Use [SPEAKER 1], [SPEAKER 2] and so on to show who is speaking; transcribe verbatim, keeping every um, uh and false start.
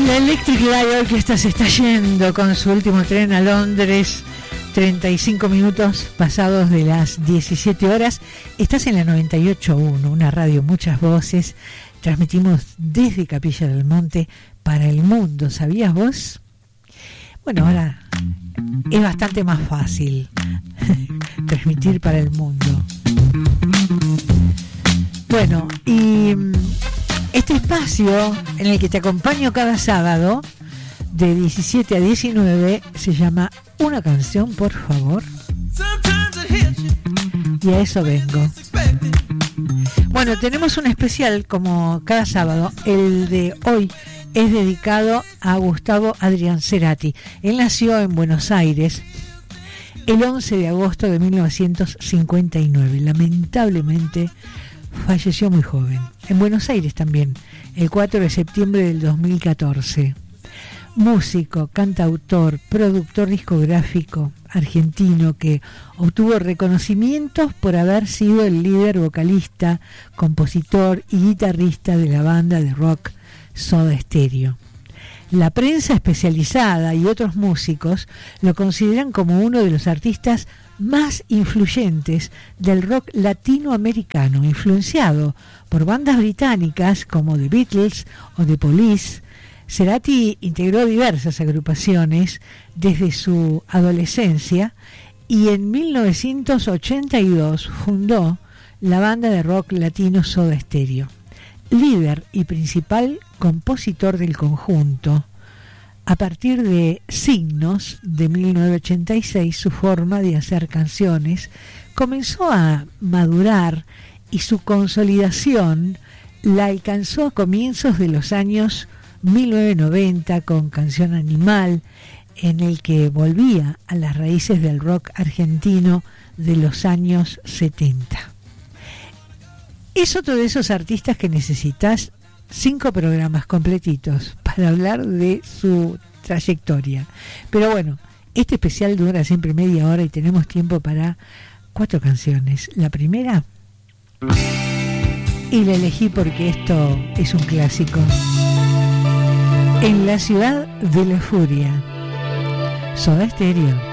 [SPEAKER 1] Electric Light Orchestra se está yendo con su último tren a Londres. treinta y cinco minutos pasados de las diecisiete horas. Estás en la noventa y ocho punto uno, una radio muchas voces. Transmitimos desde Capilla del Monte para el mundo. ¿Sabías vos? Bueno, ahora es bastante más fácil transmitir para el mundo. Bueno, y este espacio en el que te acompaño cada sábado de diecisiete a diecinueve se llama Una canción, por favor. Y a eso vengo. Bueno, tenemos un especial como cada sábado. El de hoy es dedicado a Gustavo Adrián Cerati. Él nació en Buenos Aires el once de agosto de mil novecientos cincuenta y nueve. Lamentablemente falleció muy joven. En Buenos Aires también, el cuatro de septiembre del dos mil catorce. Músico, cantautor, productor discográfico argentino que obtuvo reconocimientos por haber sido el líder vocalista, compositor y guitarrista de la banda de rock Soda Stereo. La prensa especializada y otros músicos lo consideran como uno de los artistas más influyentes del rock latinoamericano, influenciado por bandas británicas como The Beatles o The Police. Cerati integró diversas agrupaciones desde su adolescencia y en mil novecientos ochenta y dos fundó la banda de rock latino Soda Stereo. Líder y principal compositor del conjunto, a partir de Signos de mil novecientos ochenta y seis su forma de hacer canciones comenzó a madurar y su consolidación la alcanzó a comienzos de los años mil novecientos noventa con Canción Animal, en el que volvía a las raíces del rock argentino de los años setenta. Es otro de esos artistas que necesitas cinco programas completitos para hablar de su trayectoria. Pero bueno, este especial dura siempre media hora y tenemos tiempo para cuatro canciones. La primera, y la elegí porque esto es un clásico. En la ciudad de la furia, Soda Stereo.